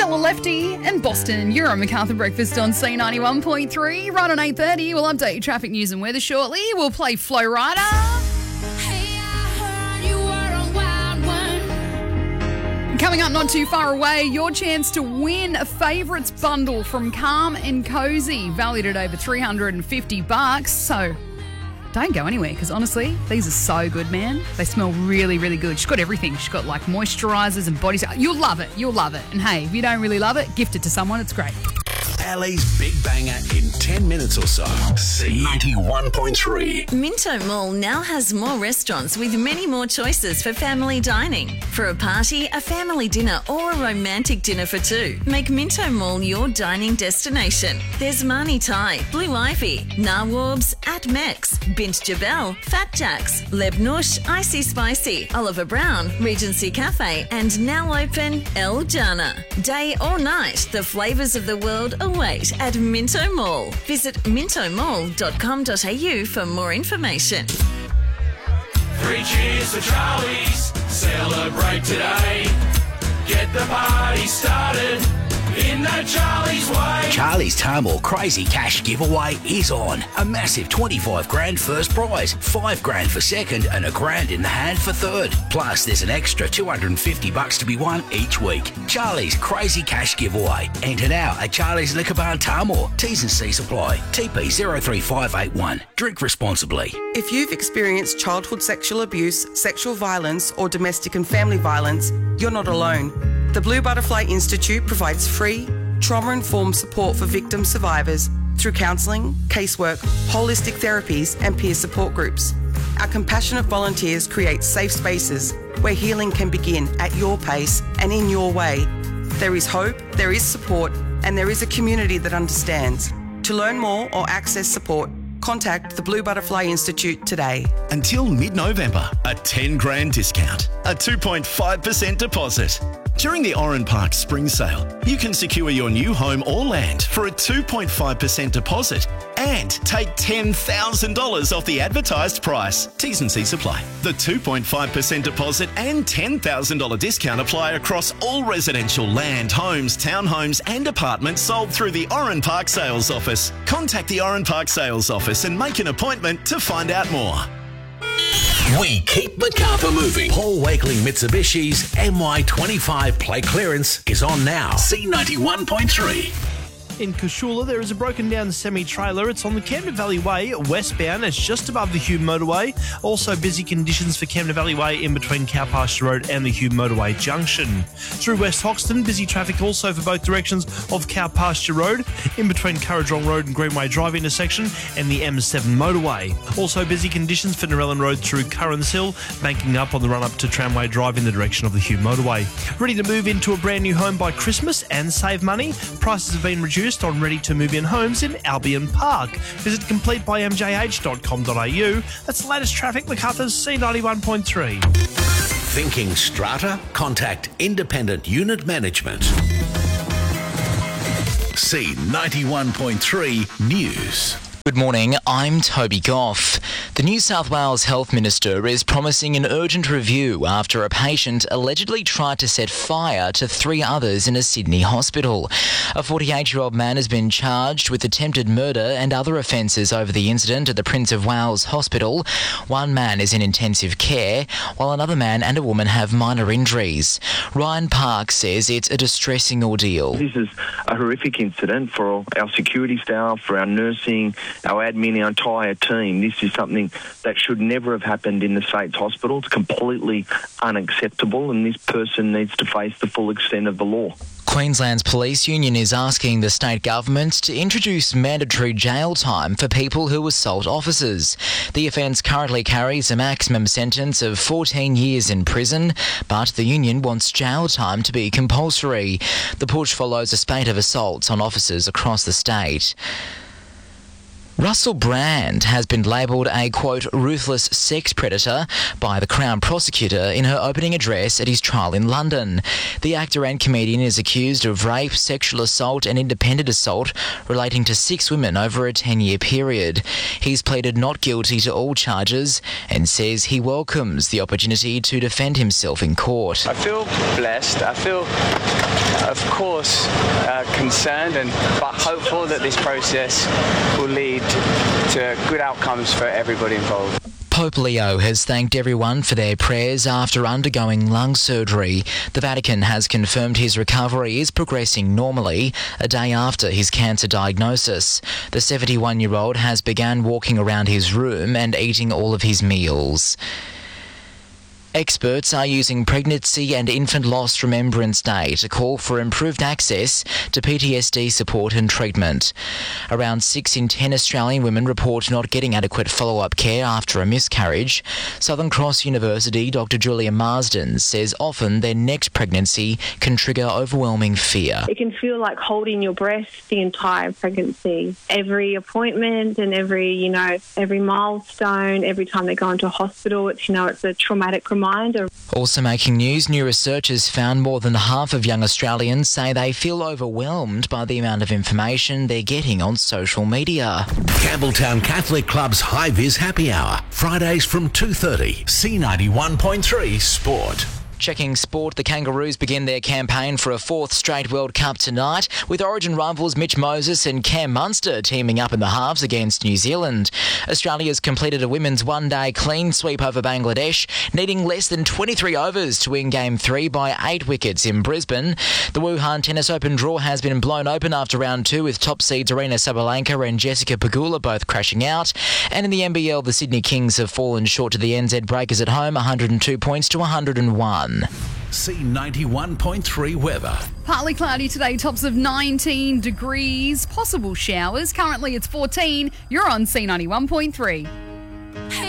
Stella Lefty and Boston. You're on MacArthur Breakfast on C91.3. Right on 8:30. We'll update your traffic news and weather shortly. We'll play Flow Rider. Coming up not too far away, your chance to win a favourites bundle from Calm and Cozy, valued at over $350. So don't go anywhere, because honestly, these are so good, man. They smell really, really good. She's got everything. She's got like moisturisers and body... You'll love it. You'll love it. And hey, if you don't really love it, gift it to someone. It's great. LA's Big Banger in 10 minutes or so. C91.3. Minto Mall now has more restaurants with many more choices for family dining. For a party, a family dinner or a romantic dinner for two, make Minto Mall your dining destination. There's Mani Thai, Blue Ivy, Nawabs, At Mex, Bint Jabel, Fat Jacks, Leb Nush, Icy Spicy, Oliver Brown, Regency Cafe, and now open El Jana. Day or night, the flavours of the world await at Minto Mall. Visit mintomall.com.au for more information. 3 cheers for Charlie's, celebrate today. Get the party started in that Charlie's way. Charlie's Tamil Crazy Cash giveaway is on. A massive 25 grand first prize, 5 grand for second, and $1 grand in the hand for third. Plus, there's an extra $250 to be won each week. Charlie's Crazy Cash giveaway. Enter now at Charlie's Liquor Bar Tamil. T's and C's apply. TP 03581. Drink responsibly. If you've experienced childhood sexual abuse, sexual violence, or domestic and family violence, you're not alone. The Blue Butterfly Institute provides free, trauma-informed support for victim survivors through counselling, casework, holistic therapies and peer support groups. Our compassionate volunteers create safe spaces where healing can begin at your pace and in your way. There is hope, there is support, and there is a community that understands. To learn more or access support, contact the Blue Butterfly Institute today. Until mid-November, a 10 grand discount, a 2.5% deposit. During the Oran Park Spring Sale, you can secure your new home or land for a 2.5% deposit and take $10,000 off the advertised price. T's and C's apply. The 2.5% deposit and $10,000 discount apply across all residential land, homes, townhomes and apartments sold through the Oran Park Sales Office. Contact the Oran Park Sales Office and make an appointment to find out more. We keep MacArthur moving. Paul Wakeling Mitsubishi's MY25 plate clearance is on now. C91.3. In Cashula, there is a broken down semi-trailer. It's on the Camden Valley Way, westbound. It's just above the Hume Motorway. Also busy conditions for Camden Valley Way in between Cow Pasture Road and the Hume Motorway Junction. Through West Hoxton, busy traffic also for both directions of Cow Pasture Road, in between Currajong Road and Greenway Drive intersection and the M7 Motorway. Also busy conditions for Narellan Road through Currans Hill, banking up on the run-up to Tramway Drive in the direction of the Hume Motorway. Ready to move into a brand new home by Christmas and save money? Prices have been reduced on ready-to-move-in homes in Albion Park. Visit completebymjh.com.au. That's the latest traffic. MacArthur's C91.3. Thinking strata? Contact Independent Unit Management. C91.3 News. Good morning, I'm Toby Goff. The New South Wales Health Minister is promising an urgent review after a patient allegedly tried to set fire to 3 others in a Sydney hospital. A 48-year-old man has been charged with attempted murder and other offences over the incident at the Prince of Wales Hospital. 1 man is in intensive care, while another man and a woman have minor injuries. Ryan Park says it's a distressing ordeal. This is a horrific incident for our security staff, for our nursing, our admin, our entire team. This is something that should never have happened in the state's hospital. It's completely unacceptable, and this person needs to face the full extent of the law. Queensland's police union is asking the state government to introduce mandatory jail time for people who assault officers. The offence currently carries a maximum sentence of 14 years in prison, but the union wants jail time to be compulsory. The push follows a spate of assaults on officers across the state. Russell Brand has been labelled a, quote, ruthless sex predator by the Crown prosecutor in her opening address at his trial in London. The actor and comedian is accused of rape, sexual assault and independent assault relating to 6 women over a 10-year period. He's pleaded not guilty to all charges and says he welcomes the opportunity to defend himself in court. I feel blessed. I feel, of course, concerned but hopeful that this process will lead to good outcomes for everybody involved. Pope Leo has thanked everyone for their prayers after undergoing lung surgery. The Vatican has confirmed his recovery is progressing normally a day after his cancer diagnosis. The 71-year-old has begun walking around his room and eating all of his meals. Experts are using Pregnancy and Infant Loss Remembrance Day to call for improved access to PTSD support and treatment. Around 6 in 10 Australian women report not getting adequate follow-up care after a miscarriage. Southern Cross University Dr. Julia Marsden says often their next pregnancy can trigger overwhelming fear. It can feel like holding your breath the entire pregnancy. Every appointment and every milestone, every time they go into a hospital, it's a traumatic reminder. Also making news, new research has found more than half of young Australians say they feel overwhelmed by the amount of information they're getting on social media. Campbelltown Catholic Club's High Vis Happy Hour, Fridays from 2:30. C91.3 Sport. Checking sport, the Kangaroos begin their campaign for a 4th straight World Cup tonight, with Origin rivals Mitch Moses and Cam Munster teaming up in the halves against New Zealand. Australia's completed a women's one-day clean sweep over Bangladesh, needing less than 23 overs to win Game 3 by 8 wickets in Brisbane. The Wuhan Tennis Open draw has been blown open after round 2, with top seeds Arina Sabalenka and Jessica Pegula both crashing out. And in the NBL, the Sydney Kings have fallen short to the NZ Breakers at home, 102 points to 101. C91.3 weather. Partly cloudy today, tops of 19 degrees, possible showers. Currently it's 14. You're on C91.3.